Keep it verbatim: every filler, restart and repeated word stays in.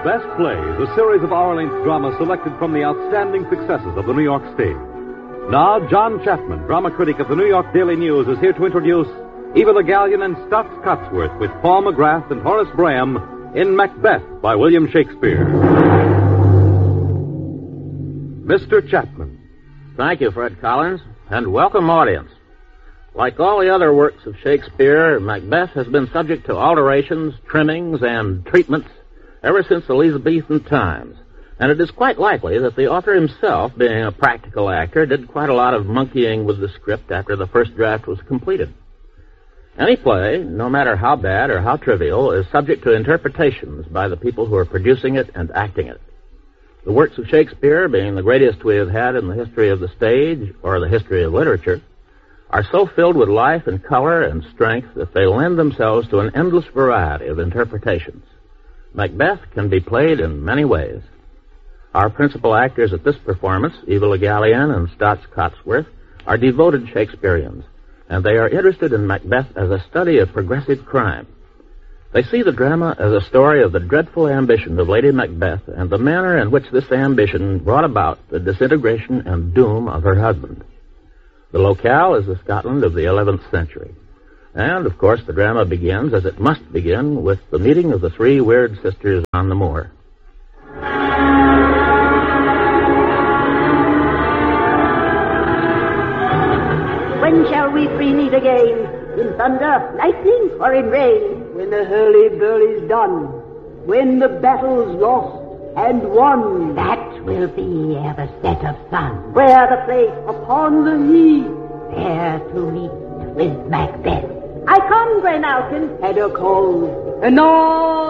Best Plays, a series of hour-length drama selected from the outstanding successes of the New York stage. Now, John Chapman, drama critic of the New York Daily News, is here to introduce Eva Le Gallion and Stotts Cotsworth with Paul McGrath and Horace Braham in Macbeth by William Shakespeare. Mister Chapman. Thank you, Fred Collins, and welcome, audience. Like all the other works of Shakespeare, Macbeth has been subject to alterations, trimmings, and treatments ever since Elizabethan times. And it is quite likely that the author himself, being a practical actor, did quite a lot of monkeying with the script after the first draft was completed. Any play, no matter how bad or how trivial, is subject to interpretations by the people who are producing it and acting it. The works of Shakespeare, being the greatest we have had in the history of the stage or the history of literature, are so filled with life and color and strength that they lend themselves to an endless variety of interpretations. Macbeth can be played in many ways. Our principal actors at this performance, Eva Le Gallion and Stotts Cotsworth, are devoted Shakespeareans, and they are interested in Macbeth as a study of progressive crime. They see the drama as a story of the dreadful ambition of Lady Macbeth and the manner in which this ambition brought about the disintegration and doom of her husband. The locale is the Scotland of the eleventh century. And, of course, the drama begins, as it must begin, with the meeting of the three weird sisters on the moor. When shall we three meet again? In thunder, lightning, or in rain? When the hurly-burly's done. When the battle's lost and won. That will be ere the set of sun. Where the place? Upon the heath. There to meet with Macbeth. I come, Grey Malkin. Had a cold. And all